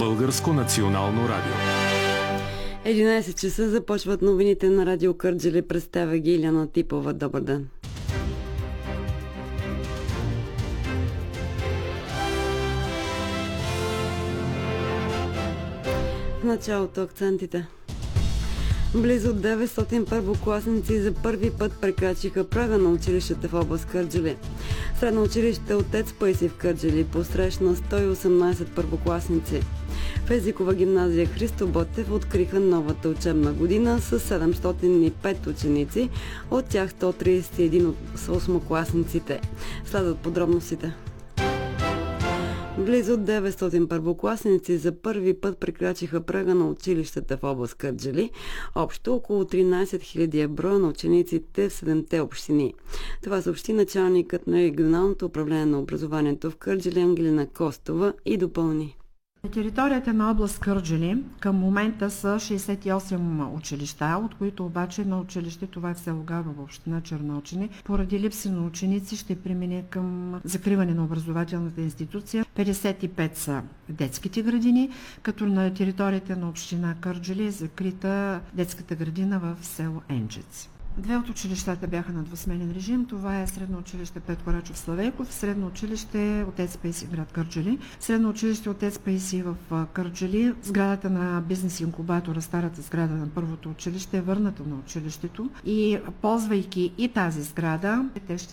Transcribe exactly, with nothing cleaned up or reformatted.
Българско национално радио. единайсет часа започват новините на Радио Кърджали. Представя ги Иляна Типова. Добър ден. В началото акцентите. Близо деветстотин първокласници за първи път прекрачиха прага на училищата в област Кърджали. Средно училище Отец Паисий в Кърджали посрещна сто и осемнайсет първокласници. В езикова гимназия Христо Ботев откриха новата учебна година с седемстотин и пет ученици, от тях сто трийсет и един са осмокласниците. Следват подробностите. Близо деветстотин първокласници за първи път прекрачиха прага на училищата в област Кърджали. Общо около тринайсет хиляди е броя на учениците в седемте общини. Това съобщи началникът на регионалното управление на образованието в Кърджали Ангелина Костова и допълни. На територията на област Кърджали към момента са шейсет и осем училища, от които обаче на училище, това е в село Габрово, община Черноочене, поради липса на ученици ще премине към закриване на образователната институция. петдесет и пет са детските градини, като на територията на община Кърджали е закрита детската градина в село Енджец. Две от училищата бяха на двусменен режим. Това е Средно училище Петко Рачов Славейков, Средно училище Отец Паисий град Кърджали. Средно училище Отец Паисий в Кърджали, сградата на бизнес инкубатора, старата сграда на първото училище е върната на училището и ползвайки и тази сграда, те ще